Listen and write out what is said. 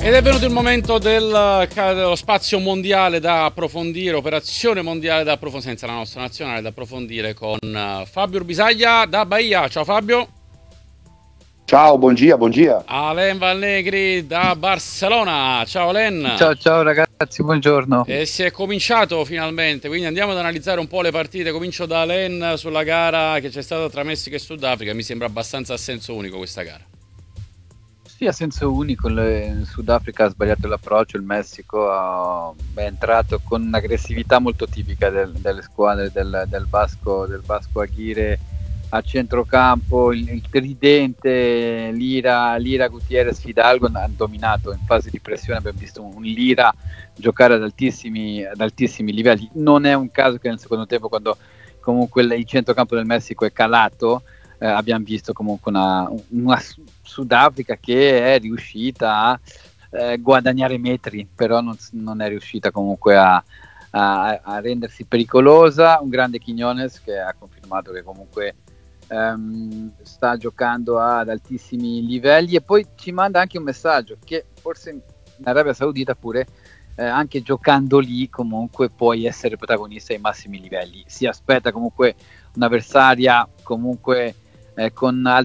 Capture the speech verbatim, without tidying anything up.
Ed è venuto il momento del, dello spazio mondiale da approfondire, operazione mondiale da approfondire, senza la nostra nazionale, da approfondire con Fabio Urbisaglia da Bahia. Ciao Fabio. Ciao, buongiorno, buongiorno. Alain Valnegri da Barcellona. Ciao Alain. Ciao, ciao ragazzi, buongiorno. E si è cominciato finalmente, quindi andiamo ad analizzare un po' le partite. Comincio da Alain sulla gara che c'è stata tra Messico e Sudafrica. Mi sembra abbastanza a senso unico questa gara. Sì, a senso unico. Il Sudafrica ha sbagliato l'approccio, il Messico è entrato con un'aggressività molto tipica del, delle squadre del, del Vasco, del Vasco Aguirre a centrocampo. Il, il tridente Lira, Lira, Gutierrez, Fidalgo hanno dominato in fase di pressione. Abbiamo visto un Lira giocare ad altissimi, ad altissimi livelli. Non è un caso che nel secondo tempo, quando comunque il centrocampo del Messico è calato, eh, abbiamo visto comunque una, una Sudafrica che è riuscita a eh, guadagnare metri, però non, non è riuscita comunque a, a, a rendersi pericolosa. Un grande Quiñones che ha confermato che comunque um, sta giocando ad altissimi livelli, e poi ci manda anche un messaggio che forse in Arabia Saudita pure eh, anche giocando lì comunque puoi essere protagonista ai massimi livelli. Si aspetta comunque un'avversaria comunque Eh, con